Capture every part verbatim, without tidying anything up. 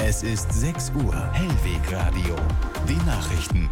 Es ist sechs Uhr. Hellwegradio. Die Nachrichten.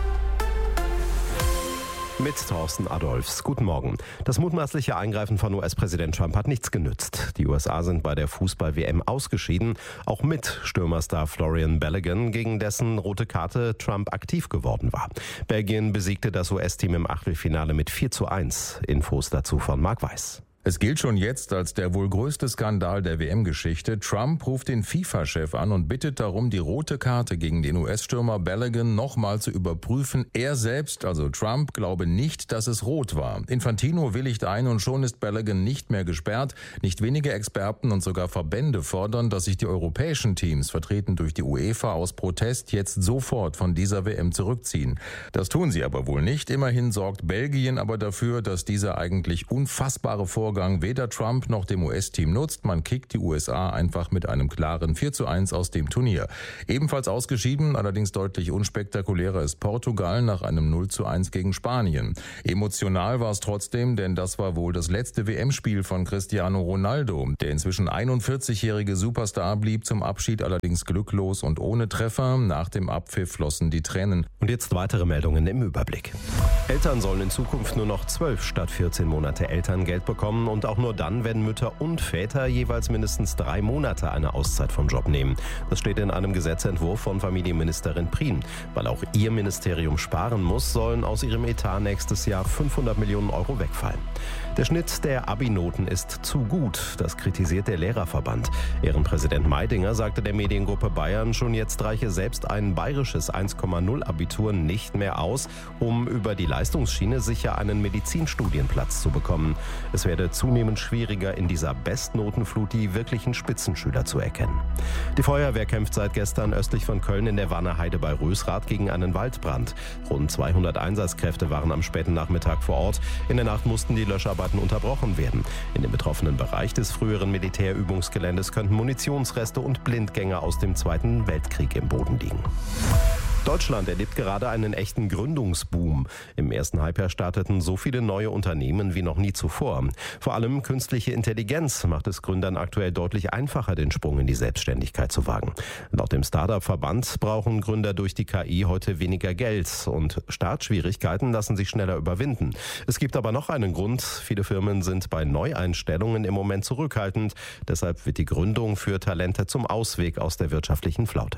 Mit Thorsten Adolphs. Guten Morgen. Das mutmaßliche Eingreifen von U S-Präsident Trump hat nichts genützt. Die U S A sind bei der Fußball-W M ausgeschieden, auch mit Stürmerstar Florian Balogun, gegen dessen rote Karte Trump aktiv geworden war. Belgien besiegte das U S-Team im Achtelfinale mit vier zu eins. Infos dazu von Marc Weiß. Es gilt schon jetzt als der wohl größte Skandal der W M-Geschichte. Trump ruft den FIFA-Chef an und bittet darum, die rote Karte gegen den U S-Stürmer Balogun nochmal zu überprüfen. Er selbst, also Trump, glaube nicht, dass es rot war. Infantino willigt ein und schon ist Balogun nicht mehr gesperrt. Nicht wenige Experten und sogar Verbände fordern, dass sich die europäischen Teams, vertreten durch die UEFA aus Protest, jetzt sofort von dieser W M zurückziehen. Das tun sie aber wohl nicht. Immerhin sorgt Belgien aber dafür, dass dieser eigentlich unfassbare Vorgang weder Trump noch dem U S-Team nutzt. Man kickt die U S A einfach mit einem klaren vier zu eins aus dem Turnier. Ebenfalls ausgeschieden, allerdings deutlich unspektakulärer, ist Portugal nach einem null zu eins gegen Spanien. Emotional war es trotzdem, denn das war wohl das letzte W M-Spiel von Cristiano Ronaldo. Der inzwischen einundvierzigjährige Superstar blieb zum Abschied allerdings glücklos und ohne Treffer. Nach dem Abpfiff flossen die Tränen. Und jetzt weitere Meldungen im Überblick. Eltern sollen in Zukunft nur noch zwölf statt vierzehn Monate Elterngeld bekommen und auch nur dann, wenn Mütter und Väter jeweils mindestens drei Monate eine Auszeit vom Job nehmen. Das steht in einem Gesetzentwurf von Familienministerin Prien. Weil auch ihr Ministerium sparen muss, sollen aus ihrem Etat nächstes Jahr fünfhundert Millionen Euro wegfallen. Der Schnitt der Abi-Noten ist zu gut, das kritisiert der Lehrerverband. Ehrenpräsident Meidinger sagte der Mediengruppe Bayern, schon jetzt reiche selbst ein bayerisches eins Komma null Abitur nicht mehr aus, um über die Leistungsschiene sicher einen Medizinstudienplatz zu bekommen. Es werde zunehmend schwieriger, in dieser Bestnotenflut die wirklichen Spitzenschüler zu erkennen. Die Feuerwehr kämpft seit gestern östlich von Köln in der Wannerheide bei Rösrath gegen einen Waldbrand. Rund zweihundert Einsatzkräfte waren am späten Nachmittag vor Ort. In der Nacht mussten die Löscharbeiten unterbrochen werden. In dem betroffenen Bereich des früheren Militärübungsgeländes könnten Munitionsreste und Blindgänger aus dem Zweiten Weltkrieg im Boden liegen. Deutschland erlebt gerade einen echten Gründungsboom. Im ersten Halbjahr starteten so viele neue Unternehmen wie noch nie zuvor. Vor allem künstliche Intelligenz macht es Gründern aktuell deutlich einfacher, den Sprung in die Selbstständigkeit zu wagen. Laut dem Start-up-Verband brauchen Gründer durch die K I heute weniger Geld und Startschwierigkeiten lassen sich schneller überwinden. Es gibt aber noch einen Grund. Viele Firmen sind bei Neueinstellungen im Moment zurückhaltend. Deshalb wird die Gründung für Talente zum Ausweg aus der wirtschaftlichen Flaute.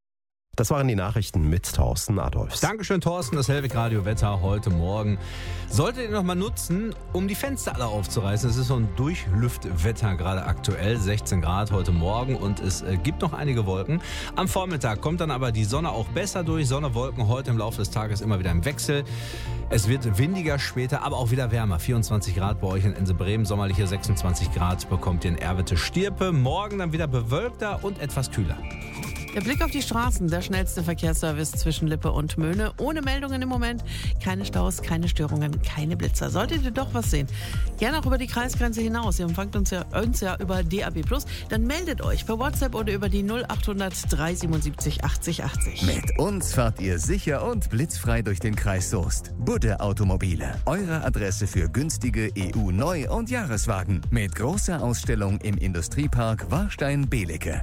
Das waren die Nachrichten mit Thorsten Adolphs. Dankeschön, Thorsten. Das Hellweg-Radio-Wetter heute Morgen solltet ihr noch mal nutzen, um die Fenster alle aufzureißen. Es ist so ein Durchlüftwetter gerade aktuell, sechzehn Grad heute Morgen und es äh, gibt noch einige Wolken. Am Vormittag kommt dann aber die Sonne auch besser durch. Sonne, Wolken heute im Laufe des Tages immer wieder im Wechsel. Es wird windiger später, aber auch wieder wärmer. vierundzwanzig Grad bei euch in Ense-Bremen, sommerliche sechsundzwanzig Grad bekommt ihr in Erwitte-Stirpe. Morgen dann wieder bewölkter und etwas kühler. Der Blick auf die Straßen, der schnellste Verkehrsservice zwischen Lippe und Möhne. Ohne Meldungen im Moment, keine Staus, keine Störungen, keine Blitzer. Solltet ihr doch was sehen, gerne auch über die Kreisgrenze hinaus. Ihr empfangt uns ja, uns ja über D A B plus. Dann meldet euch per WhatsApp oder über die null achthundert dreihundertsiebenundsiebzig achtzig achtzig. Mit uns fahrt ihr sicher und blitzfrei durch den Kreis Soest. Budde Automobile, eure Adresse für günstige E U-Neu- und Jahreswagen. Mit großer Ausstellung im Industriepark Warstein-Belecke.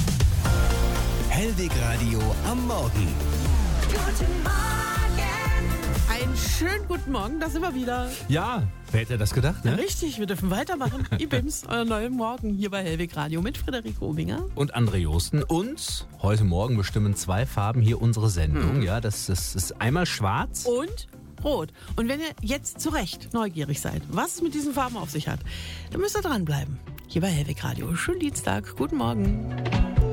Hellwegradio am Morgen. Guten Morgen. Einen schönen guten Morgen, da sind wir wieder. Ja, wer hätte das gedacht, ne? Richtig, wir dürfen weitermachen. Ibims, euer neuer Morgen hier bei Hellwegradio mit Friederike Obinger. Und André Josten. Und heute Morgen bestimmen zwei Farben hier unsere Sendung. Hm. Ja, das, das ist einmal schwarz. Und rot. Und wenn ihr jetzt zu Recht neugierig seid, was es mit diesen Farben auf sich hat, dann müsst ihr dranbleiben. Hier bei Hellwegradio. Schönen Dienstag. Guten Morgen.